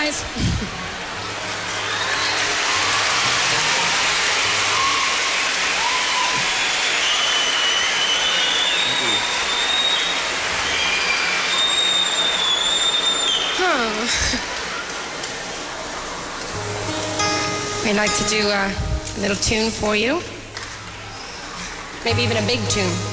guys. We'd like to do a little tune for you. Maybe even a big tune.